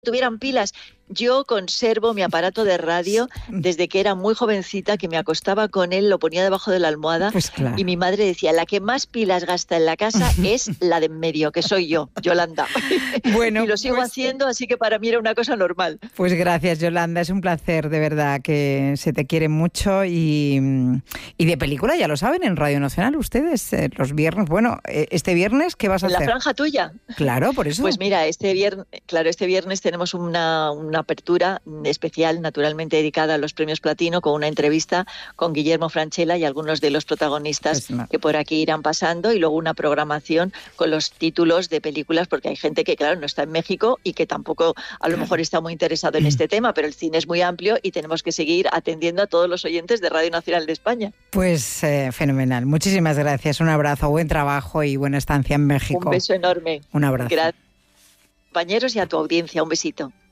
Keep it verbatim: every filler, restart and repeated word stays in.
tuvieran pilas. Yo conservo mi aparato de radio desde que era muy jovencita, que me acostaba con él, lo ponía debajo de la almohada, pues claro. Y mi madre decía, la que más pilas gasta en la casa es la de en medio, que soy yo, Yolanda. Bueno, y lo sigo pues, haciendo, así que para mí era una cosa normal. Pues gracias, Yolanda, es un placer, de verdad, que se te quiere mucho. Y, y de película, ya lo saben, en Radio Nacional, ustedes, eh, los viernes, bueno, eh, este viernes, ¿qué vas a ¿En hacer? la franja tuya? Claro, por eso. Pues mira, este viernes, claro, este viernes tenemos una, una apertura especial, naturalmente dedicada a los premios Platino, con una entrevista con Guillermo Francella y algunos de los protagonistas pues no. que por aquí irán pasando, y luego una programación con los títulos de películas, porque hay gente que, claro, no está en México y que tampoco a lo mejor está muy interesado en este tema, pero el cine es muy amplio y tenemos que seguir atendiendo a todos los oyentes de Radio Nacional de España. Pues eh, fenomenal. Muchísimas gracias. Un abrazo, buen trabajo y buena estancia en México. Un beso enorme. Un abrazo. Gracias, compañeros, y a tu audiencia. Un besito.